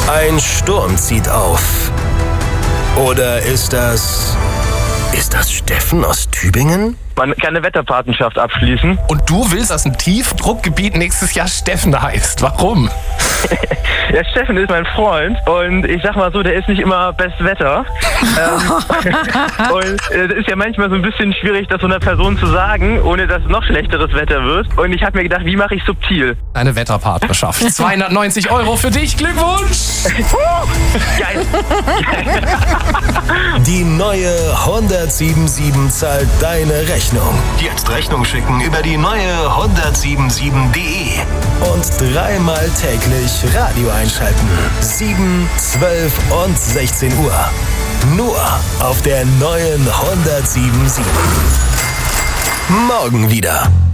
Ein Sturm zieht auf. Oder ist das Steffen aus Tübingen? Man kann eine Wetterpatenschaft abschließen. Und du willst, dass ein Tiefdruckgebiet nächstes Jahr Steffen heißt. Warum? Ja, Steffen ist mein Freund und ich sag mal so, der ist nicht immer best Wetter. Und es ist ja manchmal so ein bisschen schwierig, das so einer Person zu sagen, ohne dass noch schlechteres Wetter wird. Und ich habe mir gedacht, wie mache ich subtil? Eine Wetterpartnerschaft. 290 € für dich. Glückwunsch! Geil. Die neue 1077 zahlt deine Rechnung. Jetzt Rechnung schicken über die neue 1077.de und 3-mal täglich Radio einschalten. 7, 12 und 16 Uhr. Nur auf der neuen 1077. Morgen wieder.